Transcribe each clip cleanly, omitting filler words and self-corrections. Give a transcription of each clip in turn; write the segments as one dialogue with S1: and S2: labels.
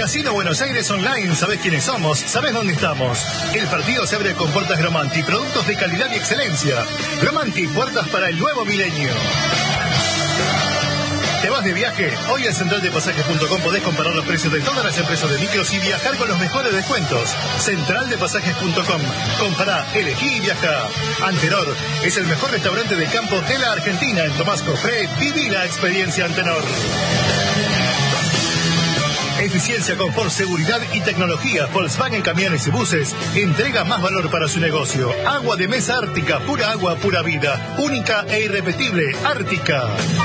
S1: Casino Buenos Aires Online, sabés quiénes somos, sabés dónde estamos. El partido se abre con puertas Gromanti, productos de calidad y excelencia. Gromanti, puertas para el nuevo milenio. ¿Te vas de viaje? Hoy en centraldepasajes.com podés comparar los precios de todas las empresas de micros y viajar con los mejores descuentos. Centraldepasajes.com. Compará, elegí y viajá. Antenor es el mejor restaurante de campo de la Argentina. En Tomás Cofré, viví la experiencia Antenor. Eficiencia, confort, seguridad y tecnología. Volkswagen Camiones y Buses entrega más valor para su negocio. Agua de mesa Ártica, pura agua, pura vida. Única e irrepetible, Ártica.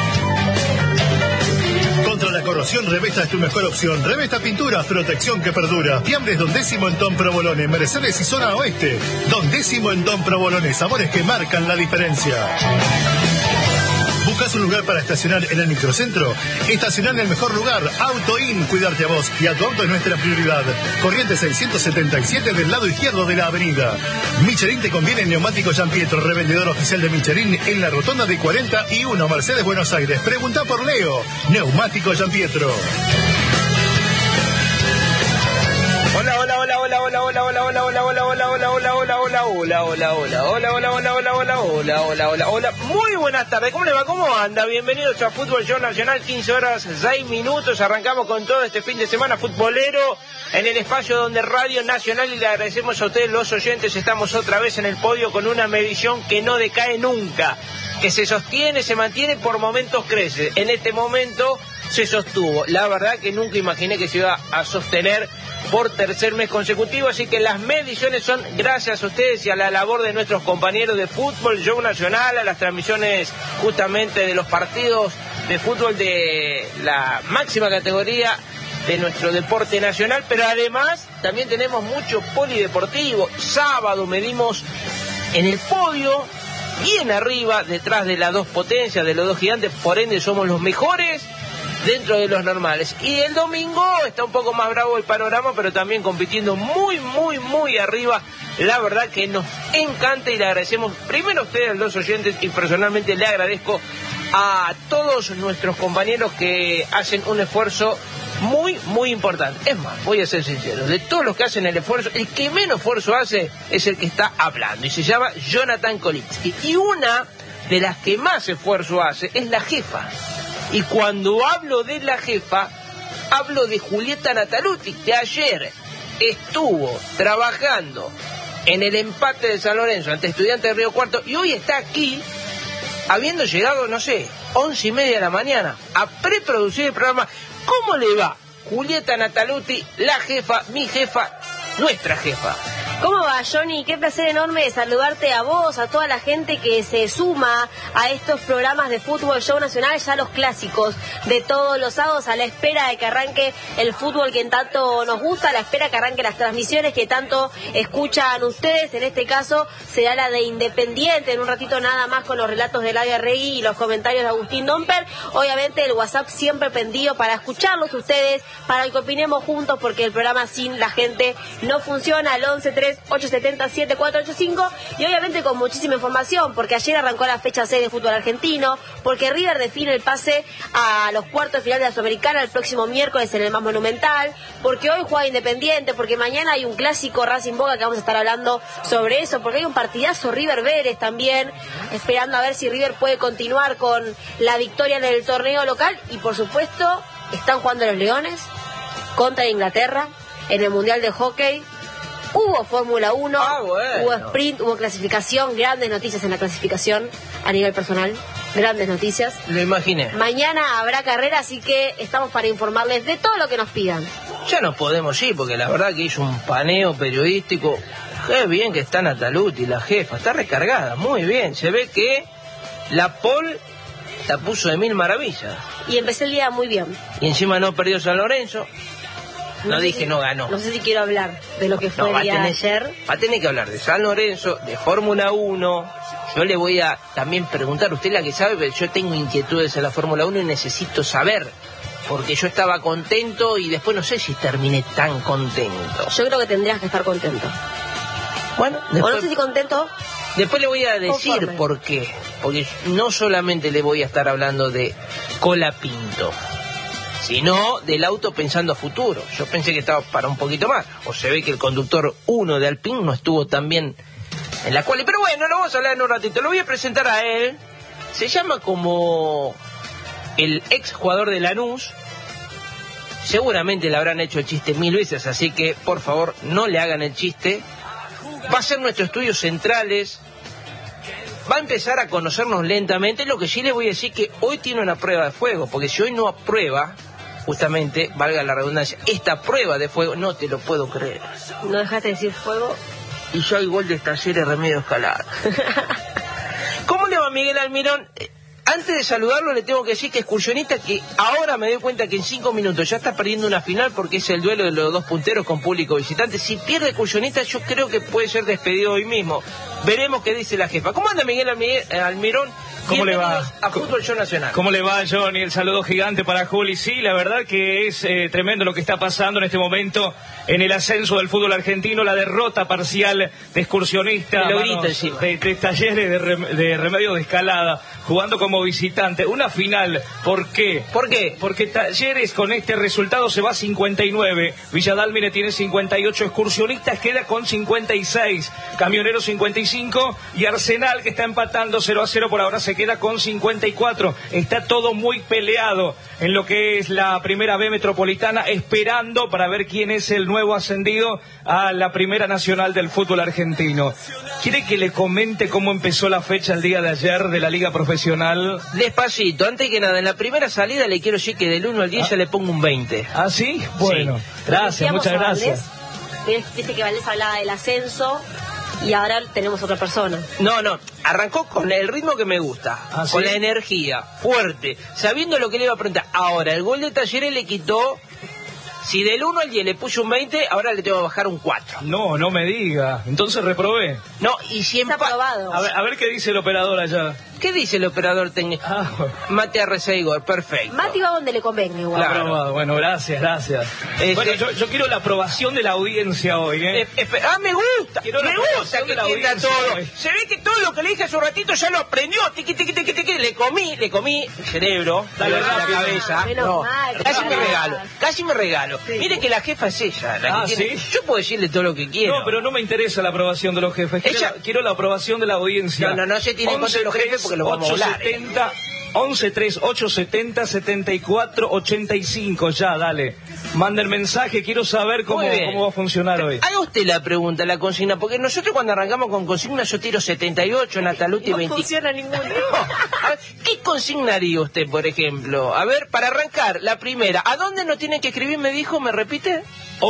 S1: Contra la corrosión, Revesta es tu mejor opción. Revesta Pinturas, protección que perdura. Fiambres Don Décimo en Don Provolone, Mercedes y Zona Oeste. Don Décimo en Don Provolone, sabores que marcan la diferencia. ¿Buscas un lugar para estacionar en el microcentro? Estacionar en el mejor lugar, Autoin. Cuidarte a vos y a tu auto es nuestra prioridad. Corriente 677 del lado izquierdo de la avenida. Michelin te conviene en Neumático Gianpietro, revendedor oficial de Michelin en la rotonda de 41 Mercedes, Buenos Aires. Pregunta por Leo, Neumático Gianpietro.
S2: Hola. Muy buenas tardes, ¿cómo le va? ¿Cómo anda? Bienvenidos a Fútbol Show Nacional, 15 horas, 6 minutos. Arrancamos con todo este fin de semana futbolero en el espacio donde Radio Nacional, y le agradecemos a ustedes los oyentes. Estamos otra vez en el podio con una medición que no decae nunca, que se sostiene, se mantiene, por momentos crece. En este momento se sostuvo. La verdad que nunca imaginé que se iba a sostener por tercer mes consecutivo, así que las mediciones son gracias a ustedes y a la labor de nuestros compañeros de Fútbol Show Nacional, a las transmisiones justamente de los partidos de fútbol de la máxima categoría de nuestro deporte nacional, pero además también tenemos mucho polideportivo. Sábado medimos en el podio, bien arriba, detrás de las dos potencias, de los dos gigantes, por ende somos los mejores dentro de los normales. Y el domingo está un poco más bravo el panorama, pero también compitiendo muy arriba. La verdad que nos encanta y le agradecemos primero a ustedes, los oyentes, y personalmente le agradezco a todos nuestros compañeros que hacen un esfuerzo muy importante. Es más, voy a ser sincero, de todos los que hacen el esfuerzo, el que menos esfuerzo hace es el que está hablando, y se llama Jonathan Kolitsky. Y una de las que más esfuerzo hace es la jefa. Y cuando hablo de la jefa, hablo de Julieta Nataluti, que ayer estuvo trabajando en el empate de San Lorenzo ante Estudiantes de Río Cuarto, y hoy está aquí, habiendo llegado, 11:30 de la mañana, a preproducir el programa. ¿Cómo le va, Julieta Nataluti, la jefa, mi jefa, nuestra jefa?
S3: ¿Cómo va, Johnny? Qué placer enorme saludarte a vos, a toda la gente que se suma a estos programas de Fútbol Show Nacional, ya los clásicos de todos los sábados, a la espera de que arranque el fútbol que tanto nos gusta, a la espera de que arranque las transmisiones que tanto escuchan ustedes. En este caso será la de Independiente, en un ratito nada más, con los relatos de Ladia Regui y los comentarios de Agustín Domper. Obviamente el WhatsApp siempre prendido para escucharlos ustedes, para que opinemos juntos, porque el programa sin la gente no funciona. Al 11-3-870-7485, y obviamente con muchísima información, porque ayer arrancó la fecha 6 de fútbol argentino, porque River define el pase a los cuartos de final de la Sudamericana el próximo miércoles en el más Monumental, porque hoy juega Independiente, porque mañana hay un clásico Racing Boca que vamos a estar hablando sobre eso, porque hay un partidazo River Vélez también, esperando a ver si River puede continuar con la victoria en el torneo local. Y por supuesto están jugando los Leones contra Inglaterra en el Mundial de Hockey. Hubo Fórmula 1,
S2: bueno.
S3: Hubo sprint, hubo clasificación, grandes noticias en la clasificación a nivel personal, grandes noticias.
S2: Lo imaginé.
S3: Mañana habrá carrera, así que estamos para informarles de todo lo que nos pidan.
S2: Ya nos podemos ir, porque la verdad que hizo un paneo periodístico. Qué bien que está Nataluti, la jefa, está recargada, muy bien. Se ve que la Pol la puso de mil maravillas.
S3: Y empecé el día muy bien.
S2: Y encima no perdió San Lorenzo. No ganó.
S3: No sé si quiero hablar de lo que fue el día de ayer.
S2: Va a tener que hablar de San Lorenzo, de Fórmula 1. Yo le voy a también preguntar, usted la que sabe, pero yo tengo inquietudes en la Fórmula 1 y necesito saber. Porque yo estaba contento y después no sé si terminé tan contento.
S3: Yo creo que tendrías que estar contento.
S2: Bueno,
S3: después, o no sé si contento.
S2: Después le voy a decir por qué. Porque no solamente le voy a estar hablando de Colapinto, sino del auto pensando a futuro. Yo pensé que estaba para un poquito más, o se ve que el conductor 1 de Alpine no estuvo tan bien en la quali, pero bueno, lo vamos a hablar en un ratito. Lo voy a presentar a él. Se llama como el ex jugador de Lanús. Seguramente le habrán hecho el chiste 1000 veces, así que por favor no le hagan el chiste. Va a ser nuestros estudios centrales. Va a empezar a conocernos lentamente. Lo que sí le voy a decir que hoy tiene una prueba de fuego, porque si hoy no aprueba, justamente, valga la redundancia, esta prueba de fuego, no te lo puedo creer.
S3: ¿No dejaste de decir fuego?
S2: Y ya hay gol de Talleres Remedio Escalada. ¿Cómo le va, Miguel Almirón? Antes de saludarlo le tengo que decir que Excursionista, que ahora me doy cuenta que en 5 minutos ya está perdiendo una final porque es el duelo de los dos punteros con público visitante. Si pierde Excursionista, yo creo que puede ser despedido hoy mismo. Veremos qué dice la jefa. ¿Cómo anda Miguel Almirón?
S4: ¿Cómo le va?
S2: A Fútbol Show Nacional.
S4: ¿Cómo le va, Johnny? El saludo gigante para Juli. Sí, la verdad que es tremendo lo que está pasando en este momento en el ascenso del fútbol argentino, la derrota parcial de Excursionista de Talleres de Remedio de Escalada, jugando como visitante. Una final, ¿por qué?
S2: ¿Por qué?
S4: Porque Talleres con este resultado se va a 59, Villa Dálmine tiene 58, Excursionistas queda con 56, Camioneros 55 y Arsenal, que está empatando 0-0 por ahora, se queda con 54. Está todo muy peleado en lo que es la Primera B Metropolitana, esperando para ver quién es el nuevo ascendido a la Primera Nacional del fútbol argentino. ¿Quiere que le comente cómo empezó la fecha el día de ayer de la Liga Profesional?
S2: Despacito, antes que nada, en la primera salida le quiero decir que del 1 al 10 ya le pongo un 20.
S4: ¿Ah, sí? Bueno, sí. Gracias, muchas gracias.
S3: Viste que Valdés hablaba del ascenso y ahora tenemos otra persona.
S2: No, arrancó con el ritmo que me gusta, con la energía, fuerte, sabiendo lo que le iba a preguntar. Ahora, el gol de Talleres le quitó, si del 1 al 10 le puse un 20, ahora le tengo que bajar un 4.
S4: No me diga, entonces reprobé.
S2: No, y si
S3: aprobado.
S4: A ver qué dice el operador allá.
S2: ¿Qué dice el operador técnico? Mate a Reseigor, perfecto.
S3: Mate va donde le convenga igual.
S2: Claro.
S4: Aprobado. Bueno, gracias. Bueno, yo quiero la aprobación de la audiencia hoy,
S2: me gusta.
S4: Quiero
S2: me gusta que entienda todo.
S4: Hoy.
S2: Se ve que todo lo que le dije hace un ratito ya lo aprendió. Tiqui. Le comí cerebro,
S4: Dale,
S2: la cabeza.
S3: No,
S2: Casi me regalo. Sí. Mire que la jefa es ella. La que tiene.
S4: ¿Sí?
S2: Yo puedo decirle todo lo que quiero.
S4: No, pero no me interesa la aprobación de los jefes. Quiero la aprobación de la audiencia.
S2: No se tiene en cuenta los jefes porque los vamos a volar.
S4: 11-3-870-74-85, ya, dale. Manda el mensaje, quiero saber cómo va a funcionar hoy.
S2: Haga usted la pregunta, la consigna, porque nosotros cuando arrancamos con consigna yo tiro 78, Nataluti 20.
S3: No funciona ninguna.
S2: A ver, ¿qué consignaría usted, por ejemplo? A ver, para arrancar, la primera, ¿a dónde nos tiene que escribir, me dijo, me repite?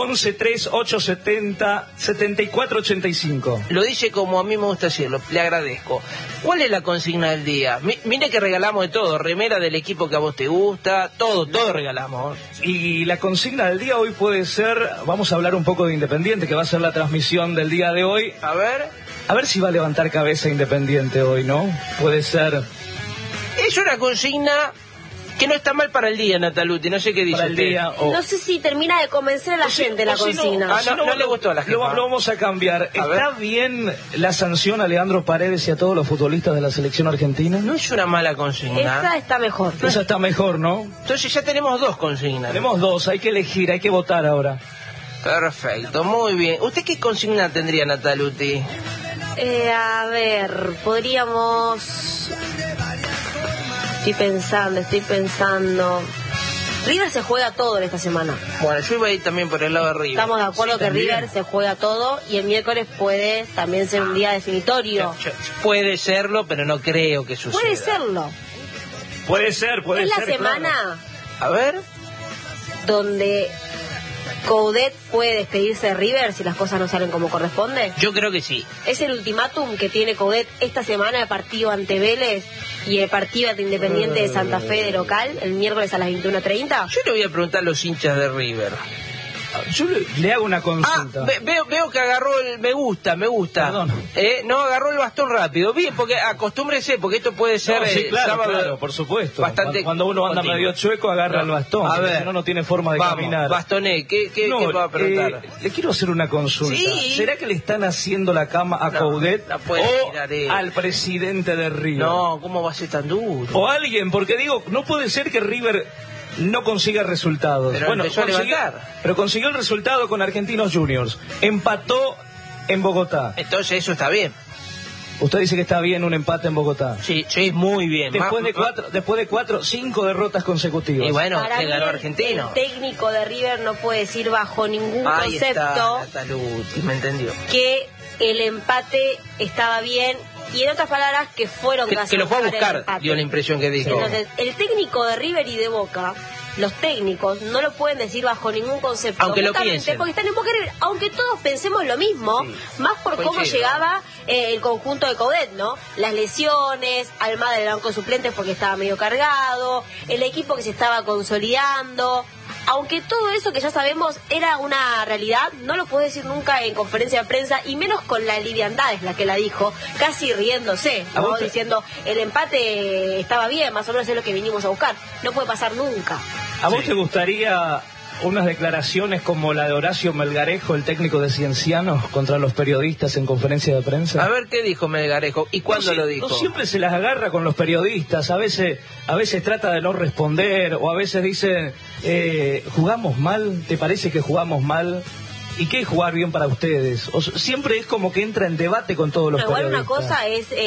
S4: 11-3-870-74-85.
S2: Lo dice como a mí me gusta decirlo, le agradezco. ¿Cuál es la consigna del día? Mire que regalamos de todo, remera del equipo que a vos te gusta, todo regalamos.
S4: Y la consigna del día hoy puede ser, vamos a hablar un poco de Independiente, que va a ser la transmisión del día de hoy.
S2: A ver
S4: si va a levantar cabeza Independiente hoy, ¿no? Puede ser.
S2: Es una consigna que no está mal para el día, Nataluti, no sé qué dice
S4: para el
S2: usted.
S4: Día,
S3: No sé si termina de convencer a la gente la consigna.
S2: No le gustó a la gente.
S4: Lo vamos a cambiar. ¿Está bien la sanción a Leandro Paredes y a todos los futbolistas de la selección argentina?
S2: No es una mala consigna.
S3: Esa está mejor.
S4: Esa está mejor, ¿no?
S2: Entonces ya tenemos 2 consignas.
S4: Tenemos 2, hay que elegir, hay que votar ahora.
S2: Perfecto, muy bien. ¿Usted qué consigna tendría, Nataluti?
S3: A ver, podríamos... Estoy pensando. River se juega todo en esta semana.
S2: Bueno, yo iba a ir también por el lado de River.
S3: Estamos de acuerdo que también. River se juega todo y el miércoles puede también ser un día definitorio.
S2: Puede serlo, pero no creo que suceda.
S3: Puede serlo.
S4: Puede ser.
S3: Es la semana,
S2: claro. A ver,
S3: donde Coudet puede despedirse de River si las cosas no salen como corresponde.
S2: Yo creo que sí.
S3: Es el ultimátum que tiene Coudet esta semana, el partido ante Vélez y el partido ante Independiente de Santa Fe de local, el miércoles a las 21:30.
S2: Yo le voy a preguntar a los hinchas de River.
S4: Yo le hago una consulta.
S2: Veo que agarró el me gusta.
S4: Perdón.
S2: No, agarró el bastón rápido. Bien, porque acostúmbrese, porque esto puede ser
S4: claro, por supuesto.
S2: Bastante
S4: cuando uno anda medio chueco, agarra el bastón.
S2: A ver,
S4: si no tiene forma de caminar.
S2: Bastoné, ¿qué va a preguntar?
S4: Le quiero hacer una consulta.
S2: ¿Sí?
S4: ¿Será que le están haciendo la cama a Coudet o al presidente de River?
S2: No, ¿cómo va a ser tan duro?
S4: O alguien, porque digo, no puede ser que River no consigue resultados.
S2: Pero empezó a levantar.
S4: Pero consiguió el resultado con Argentinos Juniors. Empató en Bogotá.
S2: Entonces eso está bien.
S4: Usted dice que está bien un empate en Bogotá.
S2: Sí, muy bien.
S4: Después de 5 derrotas consecutivas.
S2: Y bueno,
S3: para
S2: que
S3: mí
S2: ganó Argentino.
S3: El técnico de River no puede decir bajo ningún
S2: Ahí
S3: concepto
S2: está, me entendió.
S3: que el empate estaba bien, y en otras palabras que fueron
S2: que lo fue a buscar, dio la impresión que dijo.
S3: Entonces, el técnico de River y de Boca, los técnicos no lo pueden decir bajo ningún concepto,
S2: aunque lo piensen,
S3: porque están en Boca River, aunque todos pensemos lo mismo, sí, más por cómo llegaba el conjunto de Coudet, ¿no? Las lesiones, Almada en el banco de suplentes porque estaba medio cargado, el equipo que se estaba consolidando. Aunque todo eso que ya sabemos era una realidad, no lo puedo decir nunca en conferencia de prensa, y menos con la liviandad es la que la dijo, casi riéndose, ¿no? Diciendo, el empate estaba bien, más o menos es lo que vinimos a buscar. No puede pasar nunca.
S4: ¿A vos te gustaría unas declaraciones como la de Horacio Melgarejo, el técnico de Cienciano, contra los periodistas en conferencia de prensa?
S2: A ver qué dijo Melgarejo y cuándo lo dijo.
S4: No siempre se las agarra con los periodistas, a veces trata de no responder, o a veces dice, ¿jugamos mal? ¿Te parece que jugamos mal? ¿Y qué es jugar bien para ustedes? Siempre es como que entra en debate con todos los periodistas.
S3: Igual una cosa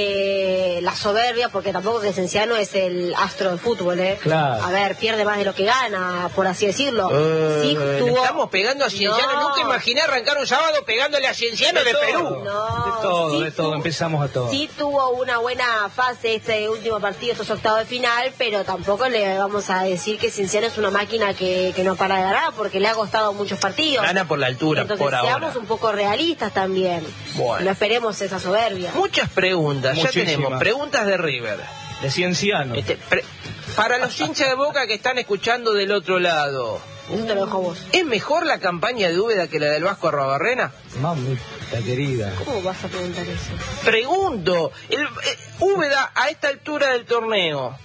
S3: es la soberbia, porque tampoco que Cienciano es el astro del fútbol, ¿eh?
S4: Claro.
S3: A ver, pierde más de lo que gana, por así decirlo. Sí,
S2: le estamos pegando a Cienciano. Nunca imaginé arrancar un sábado pegándole a Cienciano de Perú.
S3: No,
S4: de todo, empezamos a todo.
S3: Sí tuvo una buena fase este último partido, estos octavos de final, pero tampoco le vamos a decir que Cienciano es una máquina que no para de ganar, porque le ha costado muchos partidos.
S2: Gana por la altura.
S3: Entonces, seamos un poco realistas también.
S2: Bueno.
S3: No esperemos esa soberbia.
S2: Muchas preguntas.
S4: Muchísimas.
S2: Ya tenemos preguntas de River.
S4: De Cienciano.
S2: Para los hinchas de Boca que están escuchando del otro lado,
S3: Eso te lo dejo a vos.
S2: ¿es mejor la campaña de Úbeda que la del Vasco Arruabarrena?
S4: Mamita querida.
S3: ¿Cómo vas a preguntar eso?
S2: Pregunto. Úbeda a esta altura del torneo,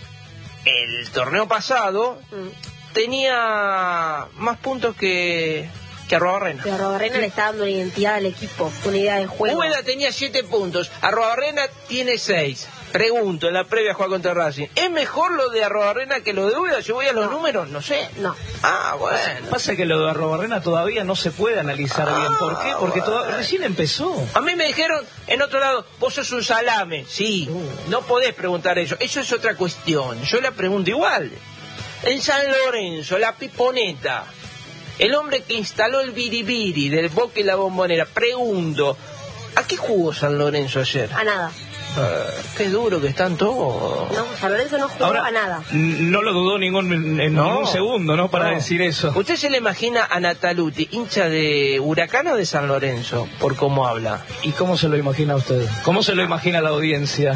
S2: el torneo pasado, tenía más puntos que Arruabarrena.
S3: Pero Arruabarrena le está dando una identidad al equipo, una idea de juego.
S2: Úbeda tenía 7 puntos, Arruabarrena tiene 6. Pregunto, en la previa juega contra Racing, ¿es mejor lo de Arruabarrena que lo de Úbeda? Si voy a los números, no sé.
S3: No.
S2: Ah, bueno.
S4: Pasa que lo de Arruabarrena todavía no se puede analizar bien. ¿Por qué? Porque recién empezó.
S2: A mí me dijeron, en otro lado, vos sos un salame. Sí, no podés preguntar eso. Eso es otra cuestión. Yo la pregunto igual. En San Lorenzo, la Piponeta, el hombre que instaló el biribiri del Boca y la Bombonera, pregunto, ¿a qué jugó San Lorenzo ayer?
S3: A nada.
S2: Qué duro que están todos.
S3: No, San Lorenzo no jugó a nada.
S4: No lo dudó ningún segundo, ¿no? Para decir eso.
S2: ¿Usted se le imagina a Nataluti, hincha de Huracán o de San Lorenzo, por cómo habla?
S4: ¿Y cómo se lo imagina usted? ¿Cómo se lo imagina la audiencia?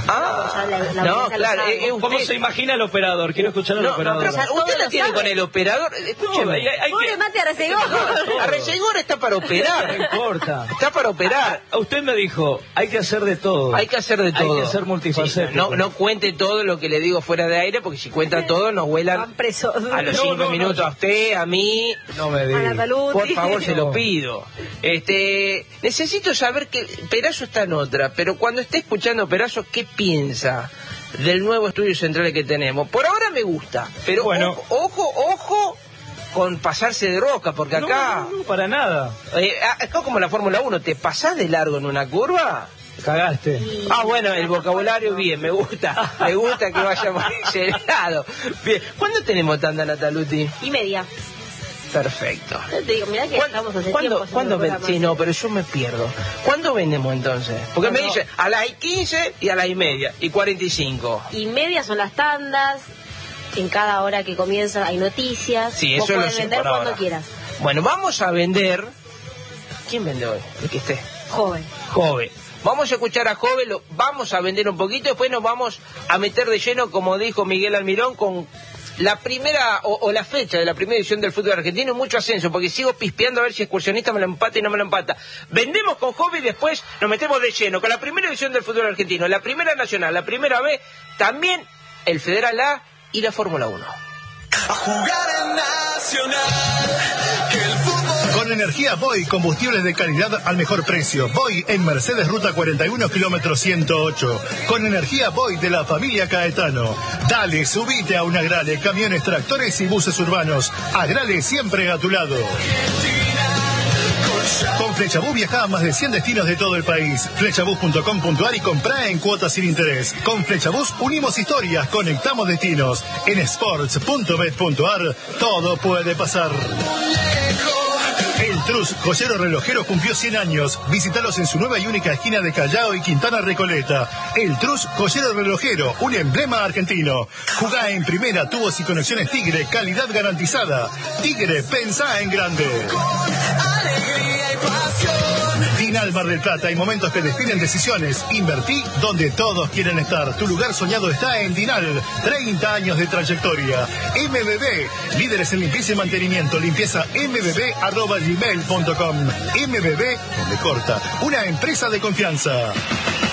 S2: No, claro.
S4: ¿Cómo se imagina el operador? Quiero escuchar al operador.
S2: Pero usted la tiene con el operador. Escúcheme.
S3: Pobre Mate Arcegor.
S2: Arcegor está para operar.
S4: No importa.
S2: Está para operar.
S4: Usted me dijo, hay que hacer de todo.
S2: Hay que hacer de todo.
S4: Hay que ser multifacético.
S2: Sí, no cuente todo lo que le digo fuera de aire, porque si cuenta todo nos vuelan a los 5 minutos a usted, a mí.
S4: No me diga.
S2: Por favor, se lo pido. Necesito saber que Perazo está en otra, pero cuando esté escuchando Perazo, ¿qué piensa del nuevo estudio central que tenemos? Por ahora me gusta, pero bueno, ojo con pasarse de rosca, porque acá...
S4: No, para nada.
S2: Acá como la Fórmula 1, ¿te pasás de largo en una curva?
S4: Cagaste.
S2: Bueno, el vocabulario bien, me gusta que vayamos acelerado. Bien, ¿cuándo tenemos tanda, Nataluti?
S3: 1:30.
S2: Perfecto.
S3: Yo te digo, mirá que estamos hace tiempo.
S2: ¿Cuándo sí, no, pero yo me pierdo. ¿Cuándo vendemos entonces? Porque me dicen a las 15 y a las 1:30 y 45.
S3: 1:30 son las tandas. En cada hora que comienza hay noticias.
S2: Sí, eso
S3: vos
S2: lo
S3: podés
S2: sé
S3: vender
S2: por
S3: cuando
S2: ahora.
S3: quieras.
S2: Bueno, vamos a vender. ¿Quién vende hoy? El que esté.
S3: Joven.
S2: Vamos a escuchar a Jove, lo vamos a vender un poquito, después nos vamos a meter de lleno, como dijo Miguel Almirón, con la primera o la fecha de la primera edición del fútbol argentino, mucho ascenso, porque sigo pispeando a ver si Excursionista me lo empata y no me lo empata. Vendemos con Jove y después nos metemos de lleno con la primera edición del fútbol argentino, la primera nacional, la primera B, también el Federal A y la Fórmula 1.
S1: A jugar en Nacional, que el fútbol... Con energía Boy, combustibles de calidad al mejor precio. Boy en Mercedes, ruta 41, kilómetro 108. Con energía Boy de la familia Caetano. Dale, subite a un Agrale, camiones, tractores y buses urbanos. Agrale siempre a tu lado. Con Flechabús viaja a más de 100 destinos de todo el país. Flechabús.com.ar y comprá en cuotas sin interés. Con Flechabús unimos historias, conectamos destinos. En sports.bet.ar todo puede pasar. El Trus, joyero relojero, cumplió 100 años. Visítalos en su nueva y única esquina de Callao y Quintana Recoleta. El Trus, joyero relojero, un emblema argentino. Jugá en primera, tubos y conexiones Tigre, calidad garantizada. Tigre, pensá en grande. Dinal Mar del Plata, hay momentos que definen decisiones. Invertí donde todos quieren estar. Tu lugar soñado está en Dinal. 30 años de trayectoria. MBB, líderes en limpieza y mantenimiento. Limpieza mbb@gmail.com. MBB, donde corta. Una empresa de confianza.